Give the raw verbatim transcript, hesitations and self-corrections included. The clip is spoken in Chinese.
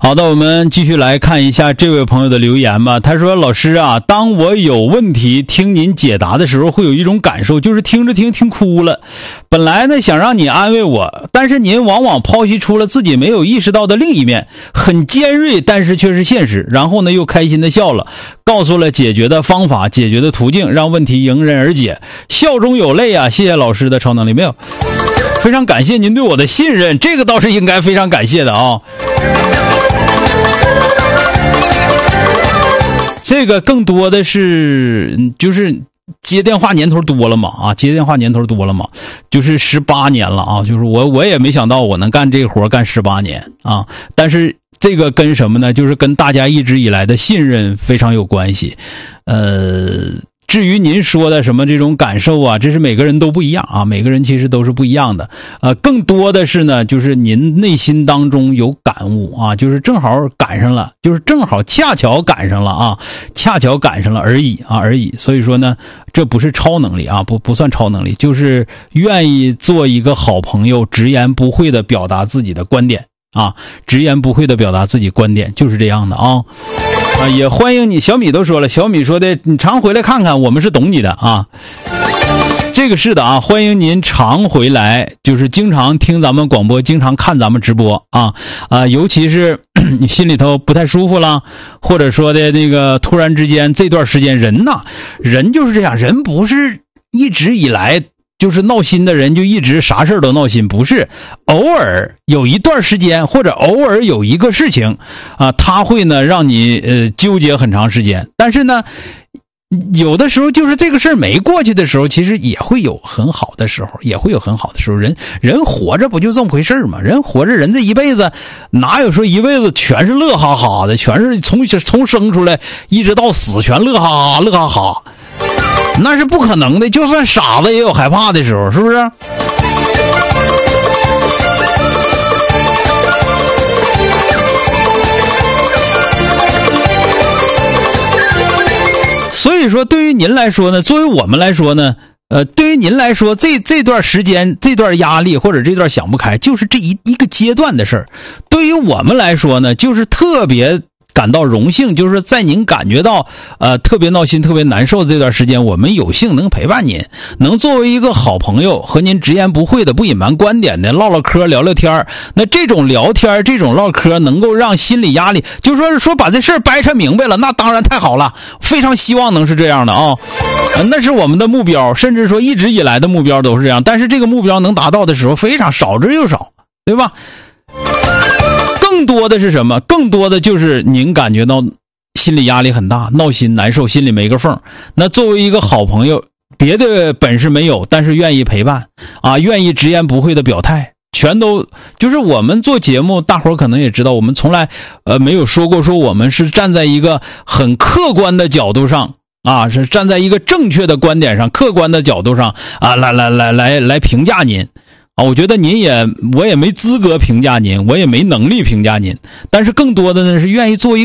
好的，我们继续来看一下这位朋友的留言吧。他说，老师啊，当我有问题听您解答的时候，会有一种感受，就是听着听听哭了。本来呢想让你安慰我，但是您往往剖析出了自己没有意识到的另一面，很尖锐，但是却是现实。然后呢又开心的笑了，告诉了解决的方法，解决的途径，让问题迎刃而解。笑中有泪啊！谢谢老师的超能力。没有，非常感谢您对我的信任，这个倒是应该非常感谢的啊。这个更多的是就是接电话年头多了嘛啊，接电话年头多了嘛，就是十八年了啊，就是我我也没想到我能干这个活干十八年啊，但是这个跟什么呢？就是跟大家一直以来的信任非常有关系。呃至于您说的什么这种感受啊，这是每个人都不一样啊，每个人其实都是不一样的。呃，更多的是呢，就是您内心当中有感悟啊，就是正好赶上了，就是正好恰巧赶上了啊，恰巧赶上了而已啊而已。所以说呢，这不是超能力啊，不不算超能力，就是愿意做一个好朋友，直言不讳的表达自己的观点啊，直言不讳的表达自己观点，就是这样的啊。啊，也欢迎你。小米都说了，小米说的，你常回来看看，我们是懂你的啊。这个是的啊，欢迎您常回来，就是经常听咱们广播，经常看咱们直播啊啊，尤其是你心里头不太舒服了，或者说的那个突然之间这段时间，人呐，人就是这样，人不是一直以来就是闹心的人就一直啥事儿都闹心，不是，偶尔有一段时间或者偶尔有一个事情啊，它会呢让你呃纠结很长时间，但是呢有的时候就是这个事儿没过去的时候，其实也会有很好的时候，也会有很好的时候。人人活着不就这么回事吗？人活着，人这一辈子哪有说一辈子全是乐哈哈的，全是从从生出来一直到死全乐哈哈乐哈哈，那是不可能的。就算傻子也有害怕的时候，是不是？所以说对于您来说呢，作为我们来说呢，呃，对于您来说，这这段时间这段压力或者这段想不开，就是这一一个阶段的事儿。对于我们来说呢，就是特别感到荣幸，就是在您感觉到呃特别闹心特别难受的这段时间，我们有幸能陪伴您，能作为一个好朋友和您直言不讳的不隐瞒观点的唠唠嗑聊聊天。那这种聊天这种唠嗑能够让心理压力就是说说把这事儿掰扯明白了，那当然太好了，非常希望能是这样的啊、呃、那是我们的目标，甚至说一直以来的目标都是这样，但是这个目标能达到的时候非常少之又少，对吧？更多的是什么？更多的就是您感觉到心理压力很大，闹心难受，心里没个缝。那作为一个好朋友，别的本事没有，但是愿意陪伴啊，愿意直言不讳的表态，全都就是我们做节目，大伙儿可能也知道，我们从来呃没有说过说我们是站在一个很客观的角度上啊，是站在一个正确的观点上，客观的角度上啊，来来来来来评价您。啊，我觉得您也，我也没资格评价您，我也没能力评价您，但是更多的呢是愿意做一